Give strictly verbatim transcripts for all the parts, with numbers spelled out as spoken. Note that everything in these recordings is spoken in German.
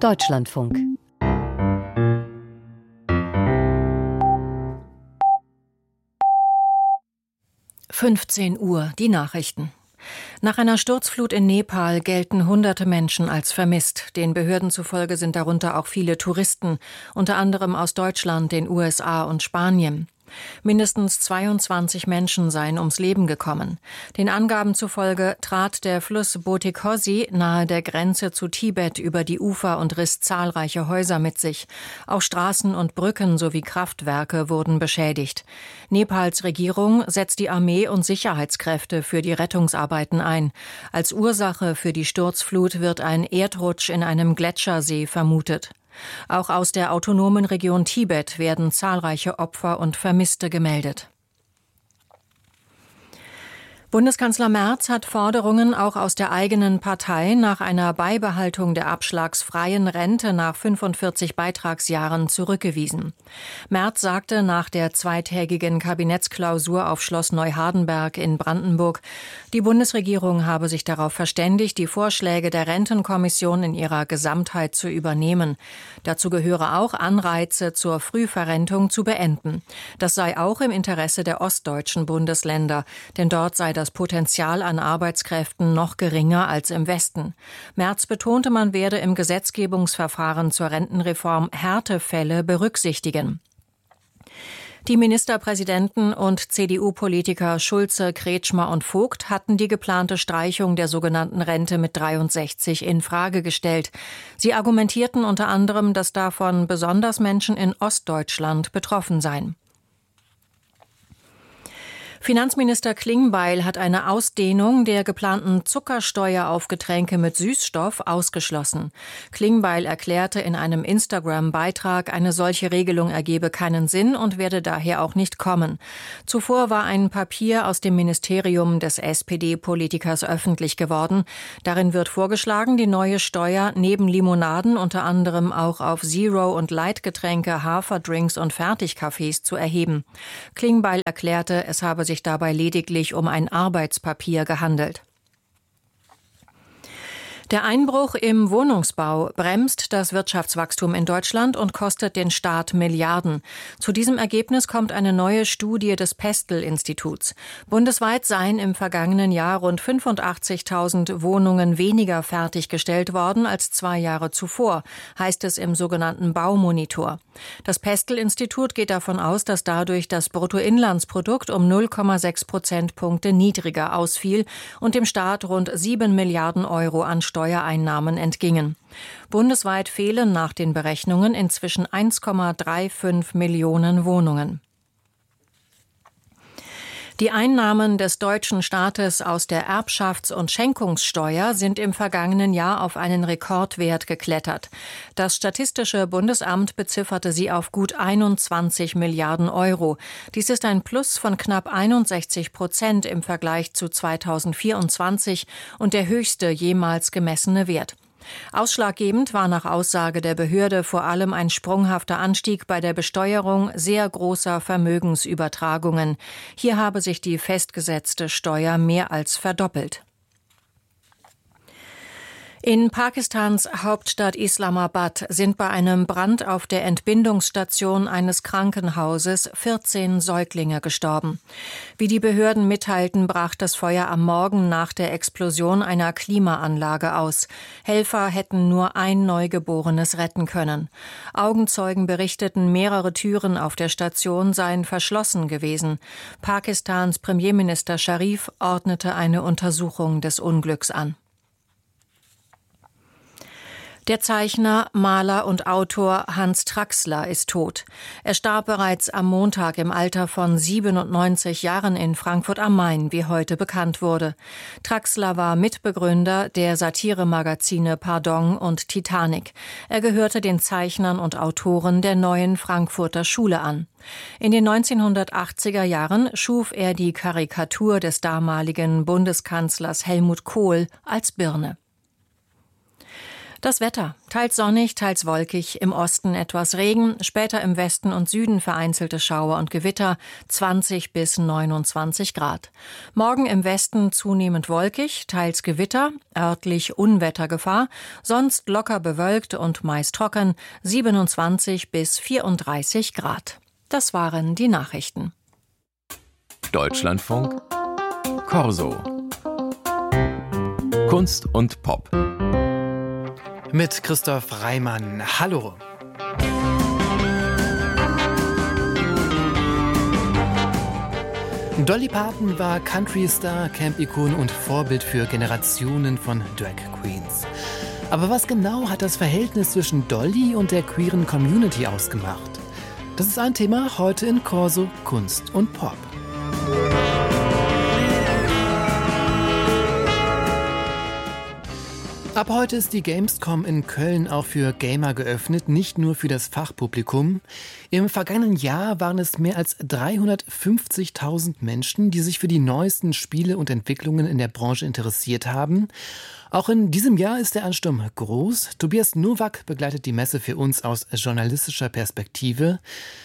Deutschlandfunk. fünfzehn Uhr, die Nachrichten. Nach einer Sturzflut in Nepal gelten hunderte Menschen als vermisst. Den Behörden zufolge sind darunter auch viele Touristen, unter anderem aus Deutschland, den U S A und Spanien. Mindestens zweiundzwanzig Menschen seien ums Leben gekommen. Den Angaben zufolge trat der Fluss Botikossi nahe der Grenze zu Tibet über die Ufer und riss zahlreiche Häuser mit sich. Auch Straßen und Brücken sowie Kraftwerke wurden beschädigt. Nepals Regierung setzt die Armee und Sicherheitskräfte für die Rettungsarbeiten ein. Als Ursache für die Sturzflut wird ein Erdrutsch in einem Gletschersee vermutet. Auch aus der autonomen Region Tibet werden zahlreiche Opfer und Vermisste gemeldet. Bundeskanzler Merz hat Forderungen auch aus der eigenen Partei nach einer Beibehaltung der abschlagsfreien Rente nach fünfundvierzig Beitragsjahren zurückgewiesen. Merz sagte nach der zweitägigen Kabinettsklausur auf Schloss Neuhardenberg in Brandenburg, die Bundesregierung habe sich darauf verständigt, die Vorschläge der Rentenkommission in ihrer Gesamtheit zu übernehmen. Dazu gehöre auch, Anreize zur Frühverrentung zu beenden. Das sei auch im Interesse der ostdeutschen Bundesländer, denn dort sei das Das Potenzial an Arbeitskräften noch geringer als im Westen. Merz betonte, man werde im Gesetzgebungsverfahren zur Rentenreform Härtefälle berücksichtigen. Die Ministerpräsidenten und C D U-Politiker Schulze, Kretschmer und Vogt hatten die geplante Streichung der sogenannten Rente mit dreiundsechzig in Frage gestellt. Sie argumentierten unter anderem, dass davon besonders Menschen in Ostdeutschland betroffen seien. Finanzminister Klingbeil hat eine Ausdehnung der geplanten Zuckersteuer auf Getränke mit Süßstoff ausgeschlossen. Klingbeil erklärte in einem Instagram-Beitrag, eine solche Regelung ergebe keinen Sinn und werde daher auch nicht kommen. Zuvor war ein Papier aus dem Ministerium des S P D-Politikers öffentlich geworden. Darin wird vorgeschlagen, die neue Steuer neben Limonaden unter anderem auch auf Zero- und Light-Getränke, Haferdrinks und Fertigkaffees zu erheben. Klingbeil erklärte, es habe sich sich dabei lediglich um ein Arbeitspapier gehandelt. Der Einbruch im Wohnungsbau bremst das Wirtschaftswachstum in Deutschland und kostet den Staat Milliarden. Zu diesem Ergebnis kommt eine neue Studie des Pestel-Instituts. Bundesweit seien im vergangenen Jahr rund fünfundachtzigtausend Wohnungen weniger fertiggestellt worden als zwei Jahre zuvor, heißt es im sogenannten Baumonitor. Das Pestel-Institut geht davon aus, dass dadurch das Bruttoinlandsprodukt um null Komma sechs Prozentpunkte niedriger ausfiel und dem Staat rund sieben Milliarden Euro an Steuereinnahmen entgingen. Bundesweit fehlen nach den Berechnungen inzwischen eins Komma fünfunddreißig Millionen Wohnungen. Die Einnahmen des deutschen Staates aus der Erbschafts- und Schenkungssteuer sind im vergangenen Jahr auf einen Rekordwert geklettert. Das Statistische Bundesamt bezifferte sie auf gut einundzwanzig Milliarden Euro. Dies ist ein Plus von knapp einundsechzig Prozent im Vergleich zu zweitausendvierundzwanzig und der höchste jemals gemessene Wert. Ausschlaggebend war nach Aussage der Behörde vor allem ein sprunghafter Anstieg bei der Besteuerung sehr großer Vermögensübertragungen. Hier habe sich die festgesetzte Steuer mehr als verdoppelt. In Pakistans Hauptstadt Islamabad sind bei einem Brand auf der Entbindungsstation eines Krankenhauses vierzehn Säuglinge gestorben. Wie die Behörden mitteilten, brach das Feuer am Morgen nach der Explosion einer Klimaanlage aus. Helfer hätten nur ein Neugeborenes retten können. Augenzeugen berichteten, mehrere Türen auf der Station seien verschlossen gewesen. Pakistans Premierminister Sharif ordnete eine Untersuchung des Unglücks an. Der Zeichner, Maler und Autor Hans Traxler ist tot. Er starb bereits am Montag im Alter von siebenundneunzig Jahren in Frankfurt am Main, wie heute bekannt wurde. Traxler war Mitbegründer der Satiremagazine Pardon und Titanic. Er gehörte den Zeichnern und Autoren der Neuen Frankfurter Schule an. In den neunzehnhundertachtziger Jahren schuf er die Karikatur des damaligen Bundeskanzlers Helmut Kohl als Birne. Das Wetter. Teils sonnig, teils wolkig, im Osten etwas Regen, später im Westen und Süden vereinzelte Schauer und Gewitter, zwanzig bis neunundzwanzig Grad. Morgen im Westen zunehmend wolkig, teils Gewitter, örtlich Unwettergefahr, sonst locker bewölkt und meist trocken, siebenundzwanzig bis vierunddreißig Grad. Das waren die Nachrichten. Deutschlandfunk Corso. Kunst und Pop. Mit Christoph Reimann. Hallo. Dolly Parton war Country-Star, Camp-Ikone und Vorbild für Generationen von Drag Queens. Aber was genau hat das Verhältnis zwischen Dolly und der queeren Community ausgemacht? Das ist ein Thema heute in Corso Kunst und Pop. Ab heute ist die Gamescom in Köln auch für Gamer geöffnet, nicht nur für das Fachpublikum. Im vergangenen Jahr waren es mehr als dreihundertfünfzigtausend Menschen, die sich für die neuesten Spiele und Entwicklungen in der Branche interessiert haben. Auch in diesem Jahr ist der Ansturm groß. Tobias Nowak begleitet die Messe für uns aus journalistischer Perspektive.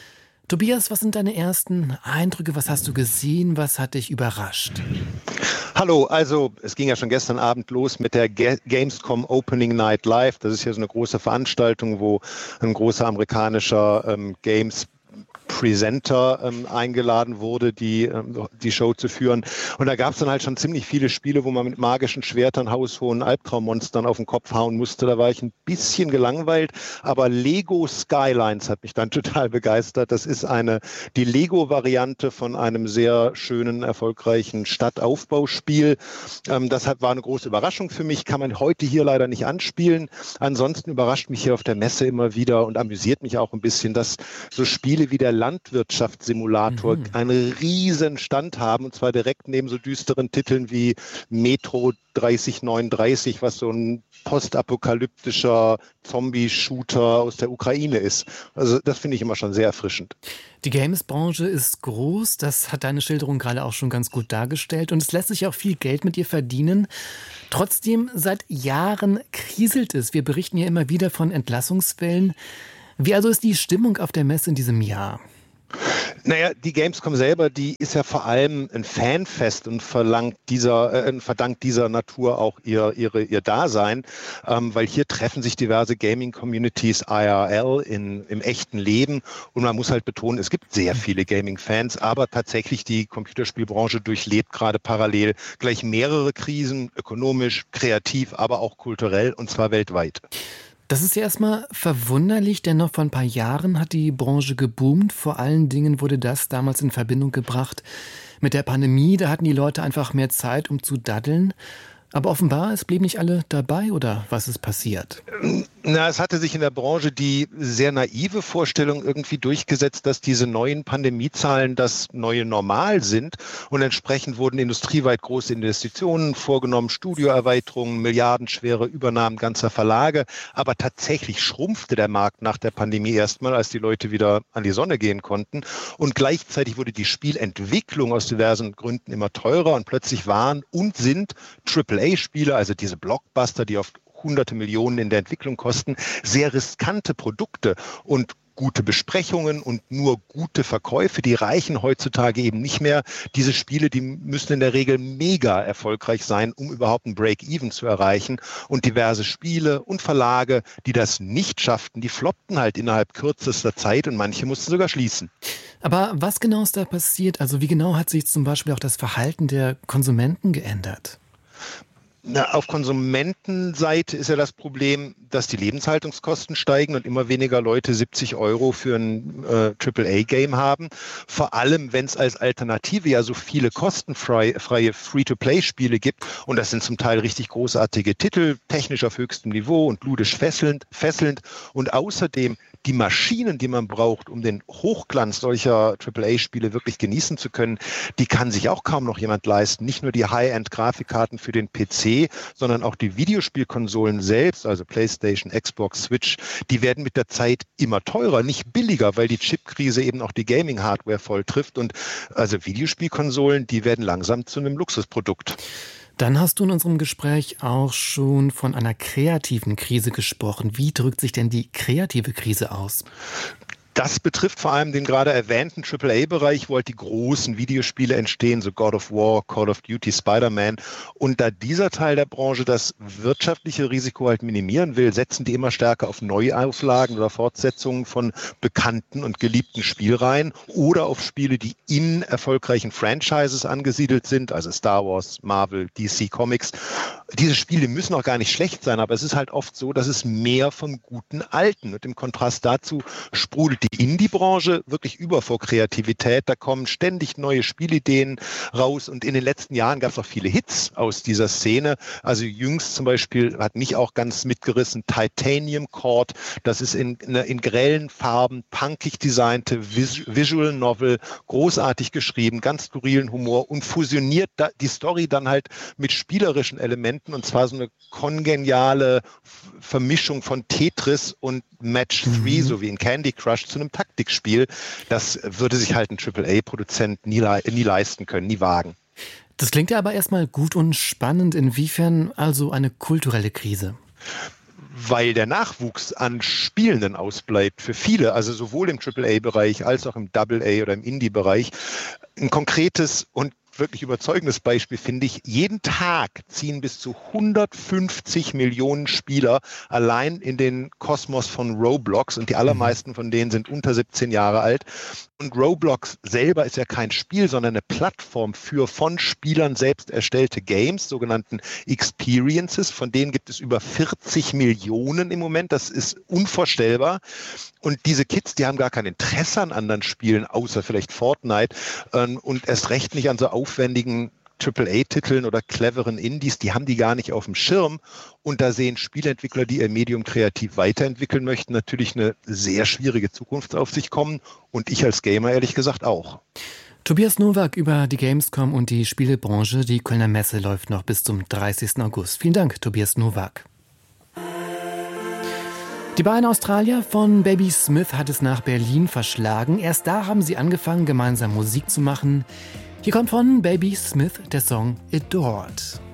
Tobias, was sind deine ersten Eindrücke? Was hast du gesehen? Was hat dich überrascht? Hallo, also es ging ja schon gestern Abend los mit der Gamescom Opening Night Live. Das ist ja so eine große Veranstaltung, wo ein großer amerikanischer ähm, Games Presenter ähm, eingeladen wurde, die ähm, die Show zu führen. Und da gab es dann halt schon ziemlich viele Spiele, wo man mit magischen Schwertern haushohen Albtraummonstern auf den Kopf hauen musste. Da war ich ein bisschen gelangweilt, aber Lego Skylines hat mich dann total begeistert. Das ist eine die Lego-Variante von einem sehr schönen, erfolgreichen Stadtaufbauspiel. Ähm, das hat, war eine große Überraschung für mich, kann man heute hier leider nicht anspielen. Ansonsten überrascht mich hier auf der Messe immer wieder und amüsiert mich auch ein bisschen, dass so Spiele wie der Landwirtschaftssimulator mhm. einen riesen Stand haben, und zwar direkt neben so düsteren Titeln wie Metro dreißig neununddreißig, was so ein postapokalyptischer Zombie-Shooter aus der Ukraine ist. Also das finde ich immer schon sehr erfrischend. Die Games-Branche ist groß, das hat deine Schilderung gerade auch schon ganz gut dargestellt, und es lässt sich auch viel Geld mit ihr verdienen. Trotzdem, seit Jahren kriselt es. Wir berichten ja immer wieder von Entlassungswellen. Wie also ist die Stimmung auf der Messe in diesem Jahr? Naja, die Gamescom selber, die ist ja vor allem ein Fanfest und verlangt dieser, äh, verdankt dieser Natur auch ihr, ihre, ihr Dasein, ähm, weil hier treffen sich diverse Gaming-Communities I R L in, im echten Leben, und man muss halt betonen, es gibt sehr viele Gaming-Fans, aber tatsächlich die Computerspielbranche durchlebt gerade parallel gleich mehrere Krisen, ökonomisch, kreativ, aber auch kulturell, und zwar weltweit. Das ist ja erstmal verwunderlich, denn noch vor ein paar Jahren hat die Branche geboomt. Vor allen Dingen wurde das damals in Verbindung gebracht mit der Pandemie. Da hatten die Leute einfach mehr Zeit, um zu daddeln. Aber offenbar, es blieben nicht alle dabei, oder was ist passiert? Na, es hatte sich in der Branche die sehr naive Vorstellung irgendwie durchgesetzt, dass diese neuen Pandemiezahlen das neue Normal sind, und entsprechend wurden industrieweit große Investitionen vorgenommen, Studioerweiterungen, milliardenschwere Übernahmen ganzer Verlage. Aber tatsächlich schrumpfte der Markt nach der Pandemie erstmal, als die Leute wieder an die Sonne gehen konnten. Und gleichzeitig wurde die Spielentwicklung aus diversen Gründen immer teurer, und plötzlich waren und sind Triple A-Spiele, also diese Blockbuster, die oft hunderte Millionen in der Entwicklung kosten, sehr riskante Produkte, und gute Besprechungen und nur gute Verkäufe, die reichen heutzutage eben nicht mehr. Diese Spiele, die müssen in der Regel mega erfolgreich sein, um überhaupt ein Break-Even zu erreichen. Und diverse Spiele und Verlage, die das nicht schafften, die floppten halt innerhalb kürzester Zeit, und manche mussten sogar schließen. Aber was genau ist da passiert? Also wie genau hat sich zum Beispiel auch das Verhalten der Konsumenten geändert? Na, auf Konsumentenseite ist ja das Problem, dass die Lebenshaltungskosten steigen und immer weniger Leute siebzig Euro für ein äh, Triple A-Game haben. Vor allem, wenn es als Alternative ja so viele kostenfreie freie Free-to-Play-Spiele gibt. Und das sind zum Teil richtig großartige Titel, technisch auf höchstem Niveau und ludisch fesselnd. fesselnd. Und außerdem die Maschinen, die man braucht, um den Hochglanz solcher Triple A-Spiele wirklich genießen zu können, die kann sich auch kaum noch jemand leisten. Nicht nur die High-End-Grafikkarten für den P C, sondern auch die Videospielkonsolen selbst, also PlayStation, Xbox, Switch, die werden mit der Zeit immer teurer, nicht billiger, weil die Chipkrise eben auch die Gaming-Hardware voll trifft. Und also Videospielkonsolen, die werden langsam zu einem Luxusprodukt. Dann hast du in unserem Gespräch auch schon von einer kreativen Krise gesprochen. Wie drückt sich denn die kreative Krise aus? Das betrifft vor allem den gerade erwähnten Triple A-Bereich, wo halt die großen Videospiele entstehen, so God of War, Call of Duty, Spider-Man. Und da dieser Teil der Branche das wirtschaftliche Risiko halt minimieren will, setzen die immer stärker auf Neuauflagen oder Fortsetzungen von bekannten und geliebten Spielreihen oder auf Spiele, die in erfolgreichen Franchises angesiedelt sind, also Star Wars, Marvel, D C Comics. Diese Spiele müssen auch gar nicht schlecht sein, aber es ist halt oft so, dass es mehr vom guten Alten. Und im Kontrast dazu sprudelt die Indie-Branche wirklich über vor Kreativität. Da kommen ständig neue Spielideen raus und in den letzten Jahren gab es auch viele Hits aus dieser Szene. Also jüngst zum Beispiel hat mich auch ganz mitgerissen Titanium Court. Das ist in, in grellen Farben, punkig designte Visual Novel, großartig geschrieben, ganz skurrilen Humor und fusioniert da die Story dann halt mit spielerischen Elementen und zwar so eine kongeniale Vermischung von Tetris und Match drei, mhm. so wie in Candy Crush, zu einem Taktikspiel. Das würde sich halt ein Triple A-Produzent nie, nie leisten können, nie wagen. Das klingt ja aber erstmal gut und spannend. Inwiefern also eine kulturelle Krise? Weil der Nachwuchs an Spielenden ausbleibt für viele, also sowohl im Triple A-Bereich als auch im Double A oder im Indie-Bereich. Ein konkretes und wirklich überzeugendes Beispiel finde ich, jeden Tag ziehen bis zu hundertfünfzig Millionen Spieler allein in den Kosmos von Roblox und die allermeisten von denen sind unter siebzehn Jahre alt. Und Roblox selber ist ja kein Spiel, sondern eine Plattform für von Spielern selbst erstellte Games, sogenannten Experiences. Von denen gibt es über vierzig Millionen im Moment. Das ist unvorstellbar. Und diese Kids, die haben gar kein Interesse an anderen Spielen, außer vielleicht Fortnite. Und erst recht nicht an so aufwendigen Triple A-Titeln oder cleveren Indies, die haben die gar nicht auf dem Schirm. Und da sehen Spieleentwickler, die ihr Medium kreativ weiterentwickeln möchten, natürlich eine sehr schwierige Zukunft auf sich kommen. Und ich als Gamer ehrlich gesagt auch. Tobias Nowak über die Gamescom und die Spielebranche. Die Kölner Messe läuft noch bis zum dreißigsten August. Vielen Dank, Tobias Nowak. Die beiden Australier von Baby Smith hat es nach Berlin verschlagen. Erst da haben sie angefangen, gemeinsam Musik zu machen. Hier kommt von Baby Smith der Song Adored.